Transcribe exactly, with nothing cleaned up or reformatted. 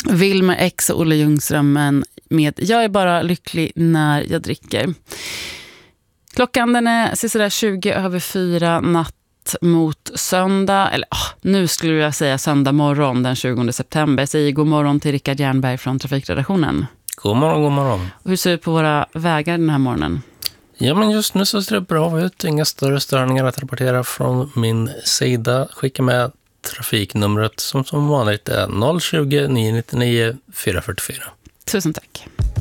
Wilmer X och Olle Ljungström med Jag är bara lycklig när jag dricker. Klockan den är sådär tjugo över fyra natt mot söndag, eller oh, nu skulle jag säga söndag morgon den tjugonde september. Jag säger god morgon till Rickard Jernberg från Trafikredaktionen. God morgon, god morgon. Hur ser det ut på våra vägar den här morgonen? Ja, men just nu så ser det bra ut. Inga större störningar att rapportera från min sida. Skicka med trafiknumret som som vanligt är noll tjugo, nio nio nio, fyra fyra fyra. Tusen tack.